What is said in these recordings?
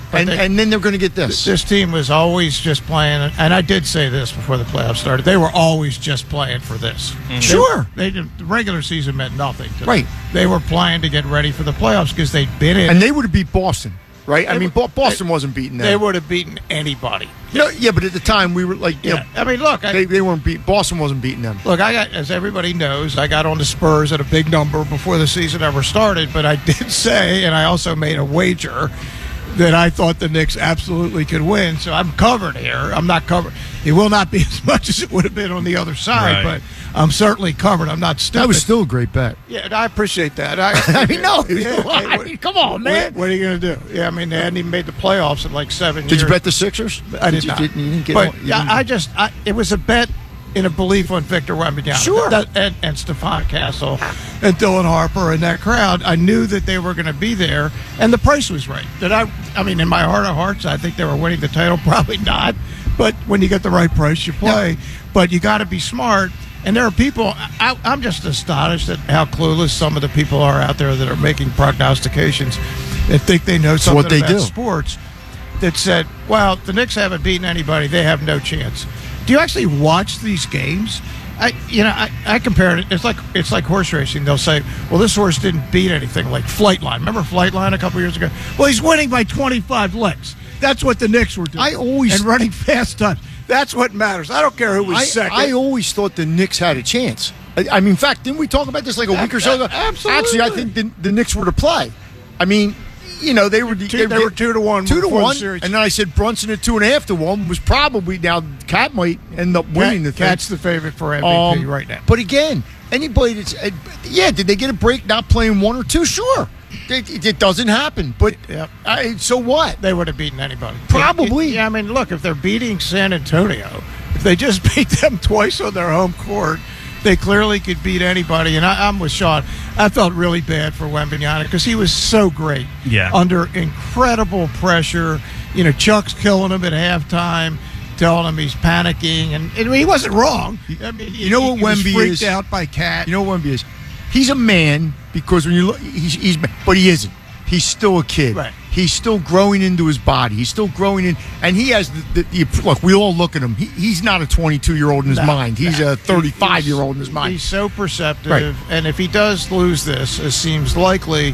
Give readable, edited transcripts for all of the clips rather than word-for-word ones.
and then they're going to get this. This team was always just playing, and I did say this before the playoffs started. They were always just playing for this. Mm-hmm. Sure, the regular season meant nothing to them. Right. They were playing to get ready for the playoffs because they'd been in, and they would have beat Boston. Right, Boston wasn't beating them. They would have beaten anybody. Yeah, but at the time we were like, I mean, look, they weren't beat. Boston wasn't beating them. Look, as everybody knows, I got on the Spurs at a big number before the season ever started. But I did say, and I also made a wager that I thought the Knicks absolutely could win. So I'm covered here. I'm not covered. It will not be as much as it would have been on the other side, but I'm certainly covered. I'm not stupid. That was still a great bet. Yeah, I appreciate that. Come on, man. What are you going to do? Yeah, I mean, they hadn't even made the playoffs in like 7 years. Did you bet the Sixers? I did not. You didn't get but one, it was a bet in a belief on Victor Wembanyama. Sure. And Stephon Castle and Dylan Harper and that crowd. I knew that they were going to be there, and the price was right. I mean, in my heart of hearts, I think they were winning the title. Probably not. But when you get the right price, you play. Yep. But you got to be smart. And there are people, I'm just astonished at how clueless some of the people are out there that are making prognostications and think they know something about sports, that said, well, the Knicks haven't beaten anybody. They have no chance. Do you actually watch these games? I compare it. It's like horse racing. They'll say, well, this horse didn't beat anything, like Flightline. Remember Flightline a couple years ago? Well, he's winning by 25 lengths. That's what the Knicks were doing. And running fast times. That's what matters. I don't care who was second. I always thought the Knicks had a chance. I mean, in fact, didn't we talk about this like a week or so ago? Absolutely. Actually, I think the Knicks were to play. I mean, they were 2-1. 2-1. And then I said Brunson at 2.5-1 was probably, now Cat might end up winning the thing. Cat's the favorite for MVP right now. But again, anybody that's did they get a break not playing 1 or 2? Sure. It doesn't happen, but so what? They would have beaten anybody. Probably. I mean, look, if they're beating San Antonio, if they just beat them twice on their home court, they clearly could beat anybody. And I'm with Sean. I felt really bad for Wembanyama because he was so great under incredible pressure. Chuck's killing him at halftime, telling him he's panicking, and he wasn't wrong. I mean, what Wemby was freaked is? out by Cat. You know what Wemby is? He's a man because when you look, but he isn't. He's still a kid. Right. He's still growing into his body. He's still growing in, and he has look. We all look at him. He's not a 22-year-old in his mind. He's a 35-year-old in his mind. He's so perceptive, and if he does lose this, it seems likely.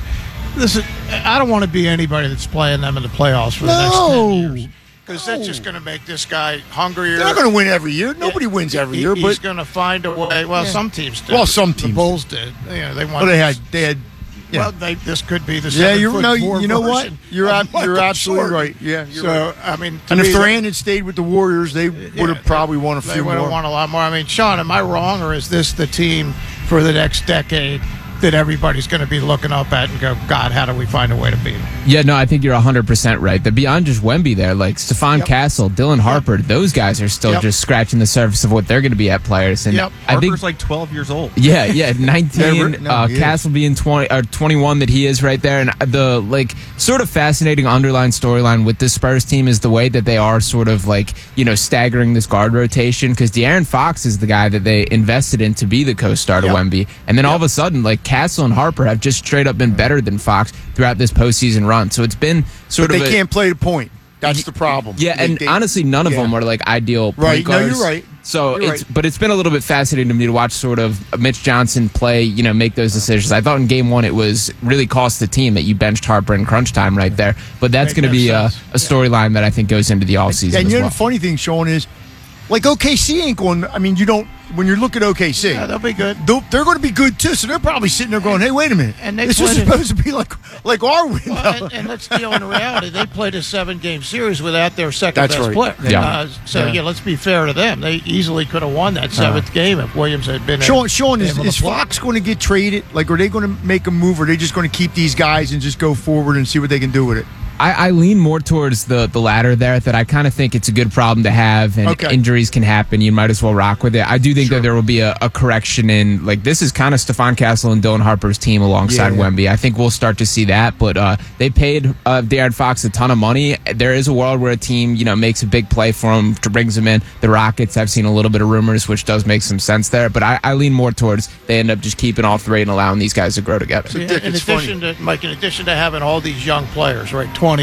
I don't want to be anybody that's playing them in the playoffs for the next 10 years. Because that's just going to make this guy hungrier. They're not going to win every year. Nobody wins every year. He's going to find a way. Well, some teams did. Well, some teams. The Bulls did. They won. Well, they had. Well, this could be the 7'4" you know what? You're absolutely right. Yeah. Right. I mean, and if Durant had stayed with the Warriors, they would have probably won a few more. They would have won a lot more. I mean, Sean, am I wrong, or is this the team for the next decade that everybody's going to be looking up at and go, God, how do we find a way to beat him? Yeah, no, I think you're 100% right. But beyond just Wemby there, like Stephon Castle, Dylan Harper, those guys are still just scratching the surface of what they're going to be at players. And I think Harper's like 12 years old. Yeah, 19. Castle being 20 or 21 that he is right there. And the sort of fascinating underlying storyline with this Spurs team is the way that they are sort of staggering this guard rotation, because De'Aaron Fox is the guy that they invested in to be the co-star to Wemby. And then all of a sudden, Castle and Harper have just straight up been better than Fox throughout this postseason run. So it's been they can't play the point. That's the problem. Yeah, honestly, none of them are ideal point guards. No, you're right. So but it's been a little bit fascinating to me to watch sort of Mitch Johnson play, make those decisions. I thought in game one it was really cost the team that you benched Harper in crunch time right there. But that's going to be a storyline that I think goes into the offseason. And the funny thing, Sean, is OKC ain't going. I mean, you don't. When you look at OKC, they'll be good. They're going to be good too. So they're probably sitting there going, "Hey, wait a minute! And this was supposed to be like our window." Well, and let's deal in reality. They played a 7-game series without their second best player. Let's be fair to them. They easily could have won that 7th game if Williams had been. Sean, is Fox going to get traded? Are they going to make a move, or are they just going to keep these guys and just go forward and see what they can do with it? I lean more towards the latter there, that I kind of think it's a good problem to have, and injuries can happen. You might as well rock with it. I do think that there will be a correction in, this is kind of Stephon Castle and Dylan Harper's team alongside Wemby. I think we'll start to see that, but they paid De'Aaron Fox a ton of money. There is a world where a team, makes a big play for him, brings him in. The Rockets, I've seen a little bit of rumors, which does make some sense there, but I lean more towards they end up just keeping all three and allowing these guys to grow together. In addition to having all these young players, right, 20